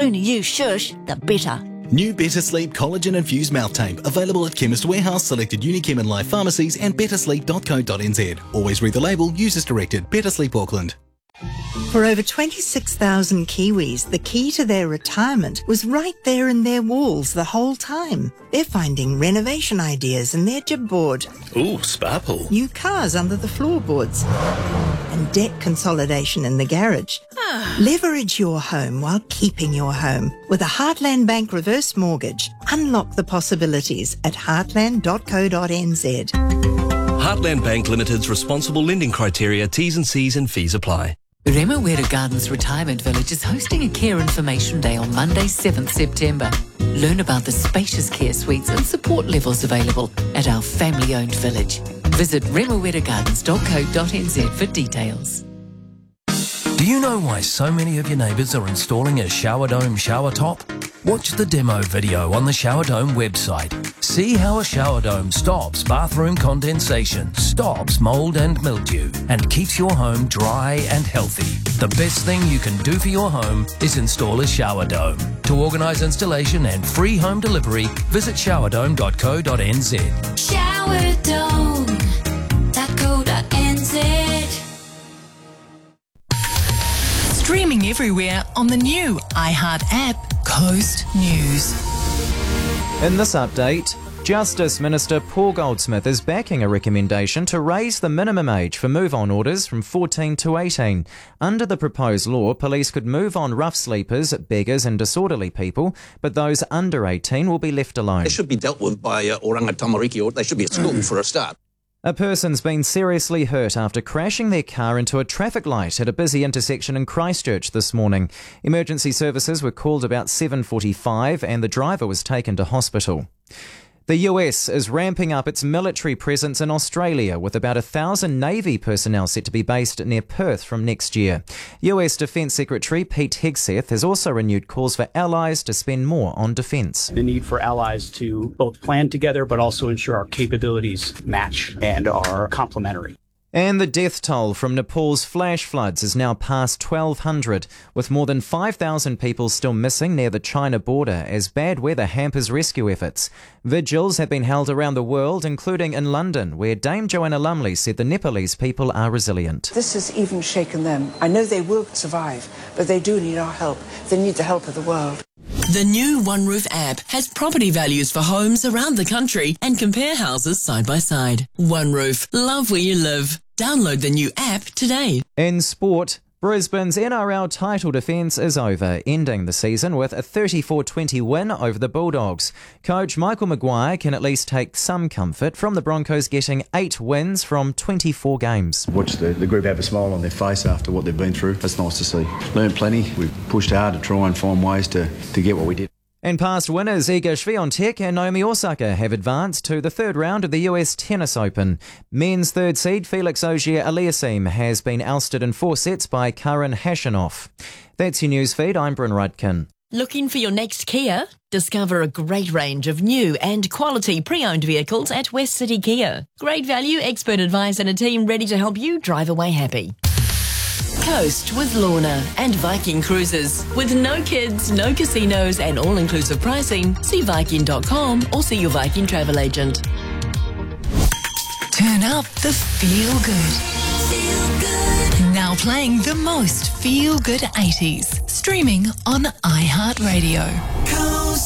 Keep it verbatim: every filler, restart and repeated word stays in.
sooner you shush, the better. New Better Sleep collagen-infused mouth tape, available at Chemist Warehouse, selected Unichem and Life pharmacies and better sleep dot co dot n z. Always read the label, use as directed. Better Sleep Auckland. For over twenty-six thousand Kiwis, the key to their retirement was right there in their walls the whole time. They're finding renovation ideas in their jib board. Ooh, sparkle. New cars under the floorboards. And debt consolidation in the garage. Leverage your home while keeping your home. With a Heartland Bank reverse mortgage, unlock the possibilities at heartland dot co dot n z. Heartland Bank Limited's responsible lending criteria, T's and C's and fees apply. Remuera Gardens Retirement Village is hosting a Care Information Day on Monday, seventh September. Learn about the spacious care suites and support levels available at our family-owned village. Visit remuera gardens dot co dot n z for details. Do you know why so many of your neighbours are installing a shower dome shower top? Watch the demo video on the Shower Dome website. See how a shower dome stops bathroom condensation, stops mould and mildew, and keeps your home dry and healthy. The best thing you can do for your home is install a shower dome. To organise installation and free home delivery, visit shower dome dot co dot n z. shower dome dot co dot n z. Streaming everywhere on the new iHeart app, Coast News. In this update, Justice Minister Paul Goldsmith is backing a recommendation to raise the minimum age for move-on orders from fourteen to eighteen. Under the proposed law, police could move on rough sleepers, beggars and disorderly people, but those under eighteen will be left alone. They should be dealt with by uh, Oranga Tamariki, or they should be at school for a start. A person's been seriously hurt after crashing their car into a traffic light at a busy intersection in Christchurch this morning. Emergency services were called about seven forty-five and the driver was taken to hospital. The U S is ramping up its military presence in Australia, with about a thousand Navy personnel set to be based near Perth from next year. U S Defence Secretary Pete Hegseth has also renewed calls for allies to spend more on defence. The need for allies to both plan together but also ensure our capabilities match and are complementary. And the death toll from Nepal's flash floods is now past twelve hundred, with more than five thousand people still missing near the China border as bad weather hampers rescue efforts. Vigils have been held around the world, including in London, where Dame Joanna Lumley said the Nepalese people are resilient. This has even shaken them. I know they will survive, but they do need our help. They need the help of the world. The new OneRoof app has property values for homes around the country and compare houses side by side. OneRoof, love where you live. Download the new app today. In sport, Brisbane's N R L title defence is over, ending the season with a thirty-four twenty win over the Bulldogs. Coach Michael Maguire can at least take some comfort from the Broncos getting eight wins from twenty-four games. Watch the, the group have a smile on their face after what they've been through. That's nice to see. Learned plenty. We've pushed hard to try and find ways to, to get what we did. And past winners Iga Swiatek and Naomi Osaka have advanced to the third round of the U S Tennis Open. Men's third seed Felix Auger-Aliassime has been ousted in four sets by Karen Khachanov. That's your news feed. I'm Bryn Rudkin. Looking for your next Kia? Discover a great range of new and quality pre-owned vehicles at West City Kia. Great value, expert advice and a team ready to help you drive away happy. Coast with Lorna and Viking Cruises. With no kids, no casinos and all-inclusive pricing, see Viking dot com or see your Viking travel agent. Turn up the feel good. Feel good. Now playing the most feel good eighties. Streaming on iHeartRadio. Coast